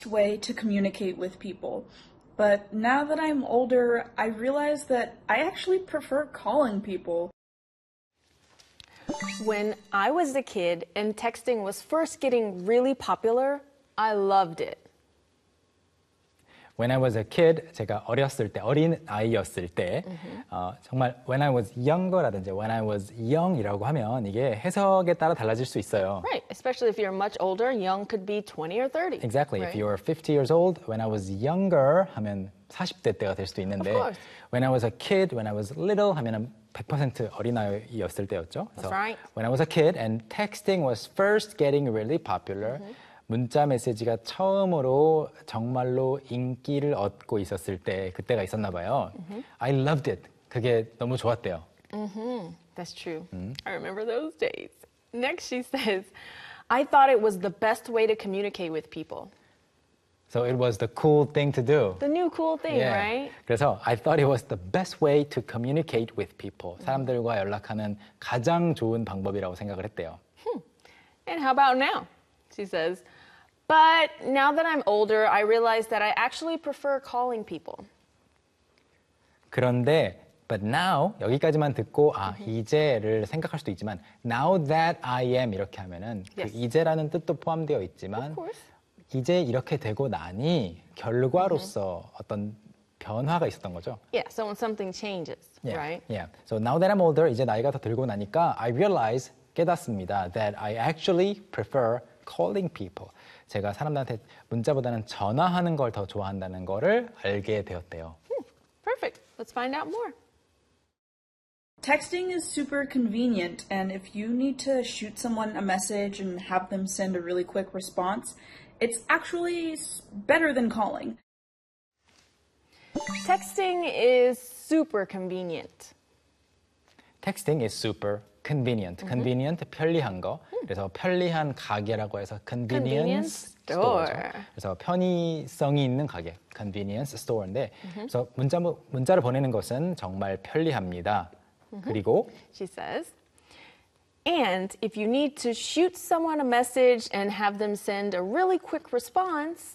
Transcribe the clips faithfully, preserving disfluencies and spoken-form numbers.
way to communicate with people. But now that I'm older, I realize that I actually prefer calling people. When I was a kid and texting was first getting really popular, I loved it. When I was a kid, 제가 어렸을 때, 어린 아이였을 때, mm-hmm. 어, 정말 when I was younger 라든지 when I was young이라고 하면 이게 해석에 따라 달라질 수 있어요. Right, especially if you're much older, young could be twenty or thirty. Exactly. Right? If you're fifty years old, when I was younger 하면 사십 대 때가 될 수도 있는데, of course. when I was a kid, when I was little 하면은 one hundred percent 어린아이였을 때였죠. That's so right. When I was a kid and texting was first getting really popular. Mm-hmm. 문자 메시지가 처음으로 정말로 인기를 얻고 있었을 때 그때가 있었나 봐요. Mm-hmm. I loved it. 그게 너무 좋았대요. Mm-hmm. That's true. Mm-hmm. I remember those days. Next she says, I thought it was the best way to communicate with people. So it was the cool thing to do. The new cool thing, yeah. right? 그래서 I thought it was the best way to communicate with people. 사람들과 연락하는 가장 좋은 방법이라고 생각을 했대요. Hmm. And how about now? She says, but now that I'm older, I realize that I actually prefer calling people. 그런데 but now 여기까지만 듣고 아 mm-hmm. 이제를 생각할 수도 있지만 now that I am 이렇게 하면은 yes. 그 이제라는 뜻도 포함되어 있지만 이제 이렇게 되고 나니 결과로서 mm-hmm. 어떤 변화가 있었던 거죠. Yeah, so when something changes, yeah, right? Yeah. So now that I'm older, 이제 나이가 더 들고 나니까 I realize 깨닫습니다 that I actually prefer calling people. 제가 사람들한테 문자보다는 전화하는 걸 더 좋아한다는 거를 알게 되었대요. Hmm, perfect. Let's find out more. Texting is super convenient, and if you need to shoot someone a message and have them send a really quick response, it's actually better than calling. Texting is super convenient. Texting is super convenient. Mm-hmm. Convenient, 편리한 거. 음. 그래서 편리한 가게라고 해서 convenience, convenience store. 그래서 편의성이 있는 가게, convenience store인데, mm-hmm. 그래서 문자, 문자를 보내는 것은 정말 편리합니다. Mm-hmm. 그리고 she says, and if you need to shoot someone a message and have them send a really quick response.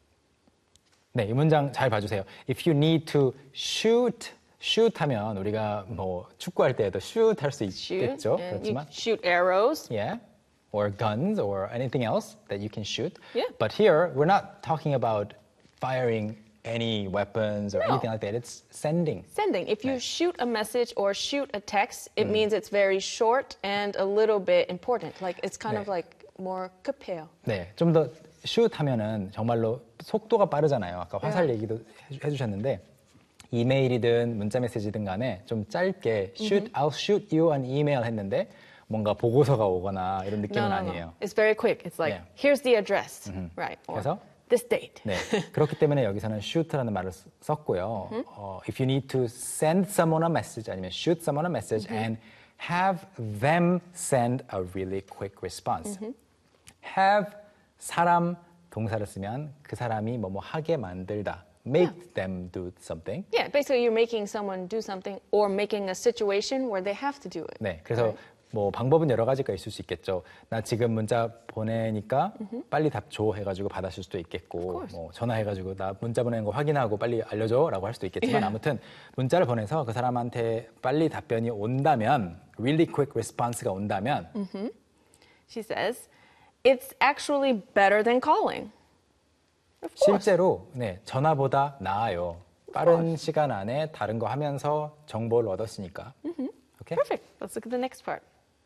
네, 이 문장 잘 봐주세요. If you need to shoot, shoot 하면 우리가 뭐 축구할 때도 shoot 할 수 있겠죠. 그렇지만 shoot arrows. Yeah, or guns or anything else that you can shoot. Yeah. But here we're not talking about firing any weapons or no. anything like that. It's sending. Sending. If you right. shoot a message or shoot a text, it mm. means it's very short and a little bit important. Like it's kind 네. of like more 급해요. 네, 좀 더 shoot 하면은 정말로 속도가 빠르잖아요. 아까 화살 yeah. 얘기도 해주셨는데 이메일이든 문자 메시지든 간에 좀 짧게 shoot, mm-hmm. I'll shoot you an email 했는데 뭔가 보고서가 오거나 이런 느낌은 no, no, 아니에요. No. It's very quick. It's like, yeah. here's the address, mm-hmm. right? Or 그래서 this date. 네, 그렇기 때문에 여기서는 shoot라는 말을 썼고요. Mm-hmm. 어, if you need to send someone a message 아니면 shoot someone a message mm-hmm. and have them send a really quick response. Mm-hmm. have 사람 동사를 쓰면 그 사람이 뭐뭐 하게 만들다. make yeah. them do something. Yeah, basically you're making someone do something or making a situation where they have to do it. 네, 그래서 right? 뭐 방법은 여러 가지가 있을 수 있겠죠. 나 지금 문자 보내니까 mm-hmm. 빨리 답 줘 해가지고 받았을 수도 있겠고, 뭐 전화해가지고 나 문자 보낸 거 확인하고 빨리 알려줘라고 할 수도 있겠지만 yeah. 아무튼 문자를 보내서 그 사람한테 빨리 답변이 온다면, really quick response가 온다면. Mm-hmm. She says, it's actually better than calling. Of course. 실제로 네, 전화보다 나아요. 빠른 시간 안에 다른 거 하면서 정보를 얻었으니까. Mm-hmm. Okay? Perfect. Let's look at the next part.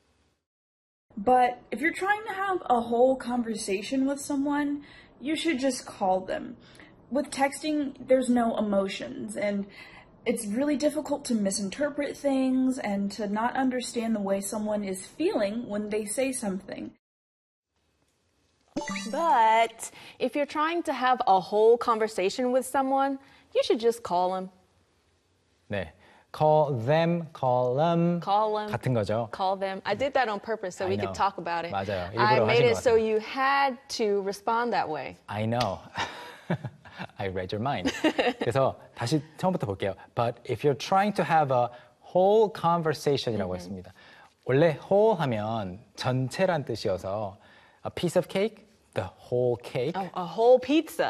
But if you're trying to have a whole conversation with someone, you should just call them. With texting, there's no emotions, and it's really difficult to misinterpret things and to not understand the way someone is feeling when they say something. But if you're trying to have a whole conversation with someone, you should just call them. 네. Call them, call them. Call them. 같은 거죠. Call them. I did that on purpose so I we know. could talk about it. 맞아요. I 일부러 made 하신 it 것 so 같아요. you had to respond that way. I know. I read your mind. 그래서 다시 처음부터 볼게요. But if you're trying to have a whole conversation이라고 mm-hmm. 했습니다. 원래 whole 하면 전체란 뜻이어서 a piece of cake, the whole cake. Oh, a whole pizza.